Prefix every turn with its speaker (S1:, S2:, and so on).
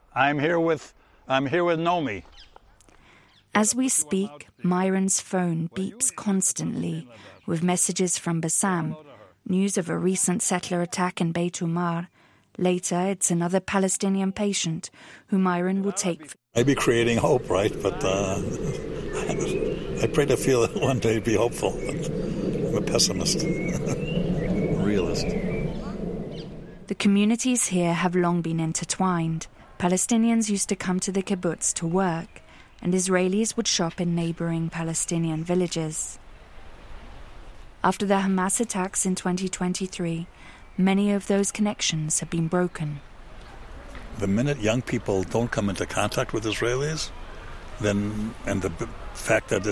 S1: I'm here with Nomi.
S2: As we speak, Myron's phone beeps constantly with messages from Bassam, news of a recent settler attack in Beit Umar. Later, it's another Palestinian patient who Myron will take.
S3: Maybe creating hope, right? But I pray to feel that one day be hopeful. I'm a pessimist, a realist.
S2: The communities here have long been intertwined. Palestinians used to come to the kibbutz to work, and Israelis would shop in neighboring Palestinian villages. After the Hamas attacks in 2023, many of those connections have been broken.
S3: The minute young people don't come into contact with Israelis, then, and the fact that